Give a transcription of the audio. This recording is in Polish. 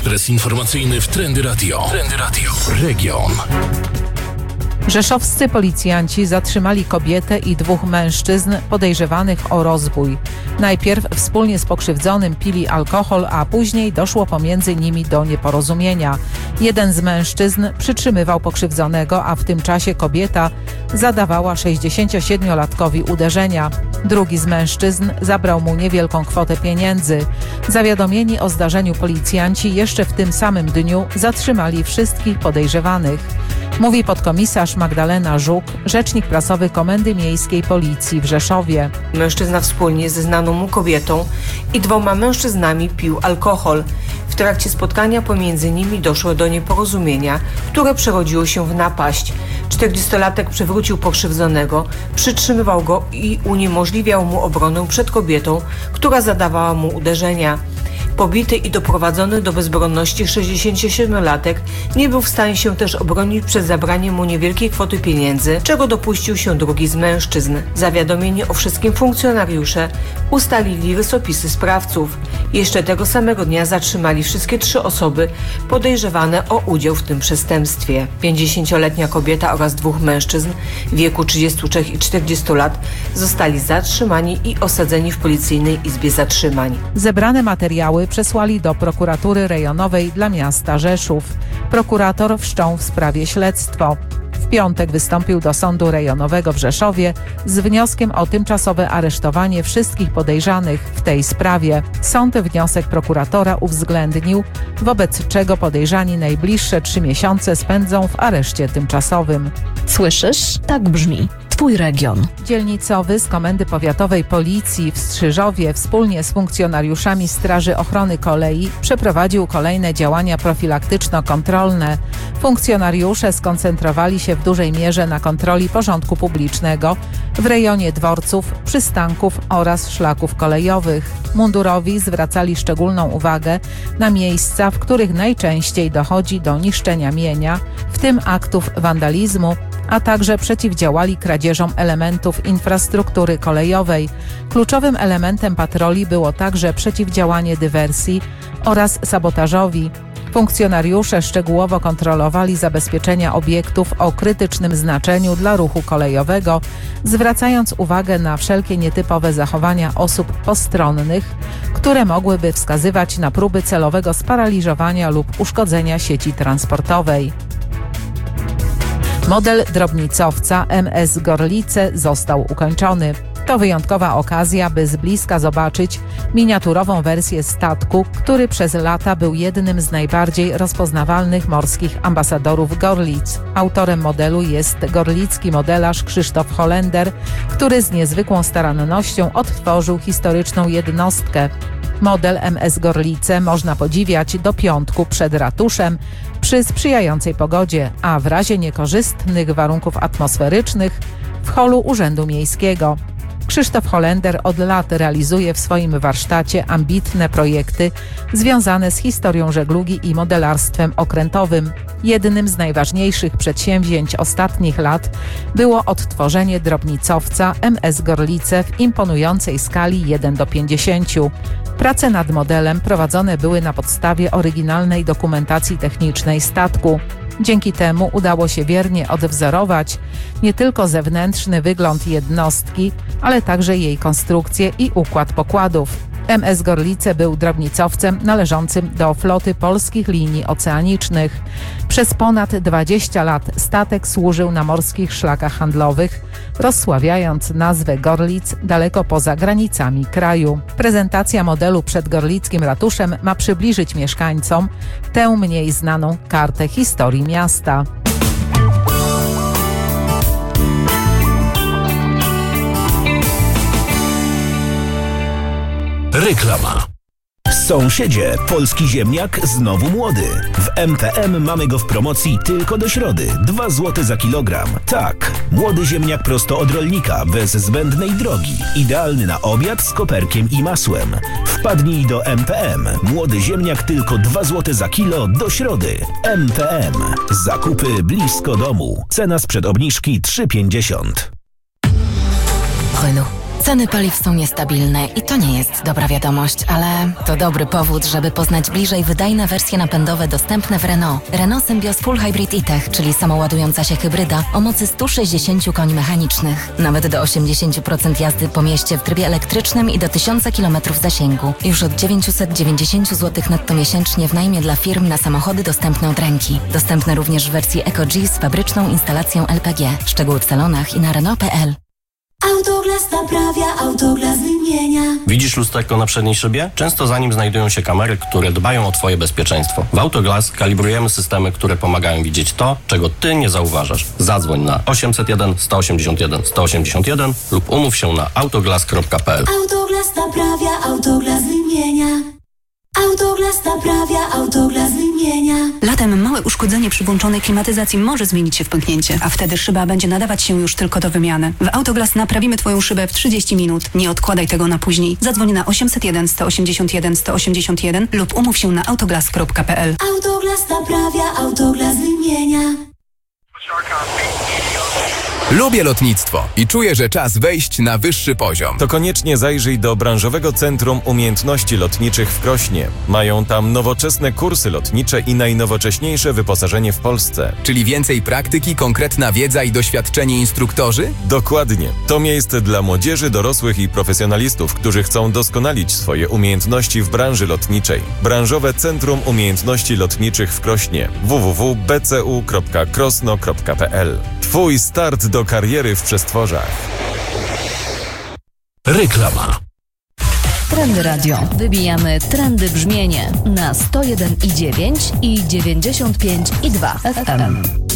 Ekspres informacyjny w Trendy Radio. Trendy Radio. Region. Rzeszowscy policjanci zatrzymali kobietę i 2 mężczyzn podejrzewanych o rozbój. Najpierw wspólnie z pokrzywdzonym pili alkohol, a później doszło pomiędzy nimi do nieporozumienia. Jeden z mężczyzn przytrzymywał pokrzywdzonego, a w tym czasie kobieta zadawała 67-latkowi uderzenia. Drugi z mężczyzn zabrał mu niewielką kwotę pieniędzy. Zawiadomieni o zdarzeniu policjanci jeszcze w tym samym dniu zatrzymali wszystkich podejrzewanych. Mówi podkomisarz Magdalena Żuk, rzecznik prasowy Komendy Miejskiej Policji w Rzeszowie. Mężczyzna wspólnie ze znaną mu kobietą i 2 mężczyznami pił alkohol. W trakcie spotkania pomiędzy nimi doszło do nieporozumienia, które przerodziło się w napaść. 40-latek przywrócił pokrzywdzonego, przytrzymywał go i uniemożliwiał mu obronę przed kobietą, która zadawała mu uderzenia. Pobity i doprowadzony do bezbronności 67-latek nie był w stanie się też obronić przed zabraniem mu niewielkiej kwoty pieniędzy, czego dopuścił się drugi z mężczyzn. Zawiadomieni o wszystkim funkcjonariusze ustalili rysopisy sprawców. Jeszcze tego samego dnia zatrzymali wszystkie 3 osoby podejrzewane o udział w tym przestępstwie. 50-letnia kobieta oraz 2 mężczyzn w wieku 33 i 40 lat zostali zatrzymani i osadzeni w policyjnej izbie zatrzymań. Zebrane materiały przesłali do prokuratury rejonowej dla miasta Rzeszów. Prokurator wszczął w sprawie śledztwo. W piątek wystąpił do Sądu Rejonowego w Rzeszowie z wnioskiem o tymczasowe aresztowanie wszystkich podejrzanych w tej sprawie. Sąd wniosek prokuratora uwzględnił, wobec czego podejrzani najbliższe 3 miesiące spędzą w areszcie tymczasowym. Słyszysz? Tak brzmi Twój region. Dzielnicowy z Komendy Powiatowej Policji w Strzyżowie wspólnie z funkcjonariuszami Straży Ochrony Kolei przeprowadził kolejne działania profilaktyczno-kontrolne. Funkcjonariusze skoncentrowali się w dużej mierze na kontroli porządku publicznego w rejonie dworców, przystanków oraz szlaków kolejowych. Mundurowi zwracali szczególną uwagę na miejsca, w których najczęściej dochodzi do niszczenia mienia, w tym aktów wandalizmu, a także przeciwdziałali kradzieżom elementów infrastruktury kolejowej. Kluczowym elementem patroli było także przeciwdziałanie dywersji oraz sabotażowi. Funkcjonariusze szczegółowo kontrolowali zabezpieczenia obiektów o krytycznym znaczeniu dla ruchu kolejowego, zwracając uwagę na wszelkie nietypowe zachowania osób postronnych, które mogłyby wskazywać na próby celowego sparaliżowania lub uszkodzenia sieci transportowej. Model drobnicowca MS Gorlice został ukończony. To wyjątkowa okazja, by z bliska zobaczyć miniaturową wersję statku, który przez lata był jednym z najbardziej rozpoznawalnych morskich ambasadorów Gorlic. Autorem modelu jest gorlicki modelarz Krzysztof Holender, który z niezwykłą starannością odtworzył historyczną jednostkę. Model MS Gorlice można podziwiać do piątku przed ratuszem przy sprzyjającej pogodzie, a w razie niekorzystnych warunków atmosferycznych w holu Urzędu Miejskiego. Krzysztof Holender od lat realizuje w swoim warsztacie ambitne projekty związane z historią żeglugi i modelarstwem okrętowym. Jednym z najważniejszych przedsięwzięć ostatnich lat było odtworzenie drobnicowca MS Gorlice w imponującej skali 1:50. Prace nad modelem prowadzone były na podstawie oryginalnej dokumentacji technicznej statku. Dzięki temu udało się wiernie odwzorować nie tylko zewnętrzny wygląd jednostki, ale także jej konstrukcję i układ pokładów. MS Gorlice był drobnicowcem należącym do floty polskich linii oceanicznych. Przez ponad 20 lat statek służył na morskich szlakach handlowych, rozsławiając nazwę Gorlic daleko poza granicami kraju. Prezentacja modelu przed gorlickim ratuszem ma przybliżyć mieszkańcom tę mniej znaną kartę historii miasta. Reklama. Sąsiedzie, polski ziemniak znowu młody. W MPM mamy go w promocji tylko do środy. 2 zł za kilogram. Tak, młody ziemniak prosto od rolnika, bez zbędnej drogi. Idealny na obiad z koperkiem i masłem. Wpadnij do MPM. Młody ziemniak tylko 2 zł za kilo do środy. MPM. Zakupy blisko domu. Cena sprzed obniżki 3,50. Renault. Ceny paliw są niestabilne i to nie jest dobra wiadomość, ale to dobry powód, żeby poznać bliżej wydajne wersje napędowe dostępne w Renault. Renault Symbioz Full Hybrid E-Tech, czyli samoładująca się hybryda o mocy 160 koni mechanicznych. Nawet do 80% jazdy po mieście w trybie elektrycznym i do 1000 km zasięgu. Już od 990 zł netto miesięcznie w najmie dla firm na samochody dostępne od ręki. Dostępne również w wersji Eco-G z fabryczną instalacją LPG. Szczegóły w salonach i na Renault.pl. Autoglas naprawia, Autoglas wymienia. Widzisz lusterko na przedniej szybie? Często za nim znajdują się kamery, które dbają o Twoje bezpieczeństwo. W Autoglas kalibrujemy systemy, które pomagają widzieć to, czego Ty nie zauważasz. Zadzwoń na 801 181 181 lub umów się na autoglas.pl. Autoglas naprawia, Autoglas wymienia. Autoglas naprawia, Autoglas wymienia. Latem małe uszkodzenie przy włączonej klimatyzacji może zmienić się w pęknięcie, a wtedy szyba będzie nadawać się już tylko do wymiany. W Autoglas naprawimy Twoją szybę w 30 minut. Nie odkładaj tego na później. Zadzwoń na 801 181 181 lub umów się na autoglas.pl. Autoglas naprawia, Autoglas wymienia. Lubię lotnictwo i czuję, że czas wejść na wyższy poziom. To koniecznie zajrzyj do Branżowego Centrum Umiejętności Lotniczych w Krośnie. Mają tam nowoczesne kursy lotnicze i najnowocześniejsze wyposażenie w Polsce. Czyli więcej praktyki, konkretna wiedza i doświadczenie instruktorzy? Dokładnie. To miejsce dla młodzieży, dorosłych i profesjonalistów, którzy chcą doskonalić swoje umiejętności w branży lotniczej. Branżowe Centrum Umiejętności Lotniczych w Krośnie. www.bcu.krosno.pl. Twój start do kariery w przestworzach. Reklama. Trendy Radio. Wybijamy trendy brzmienie na 101,9 i 95,2 FM.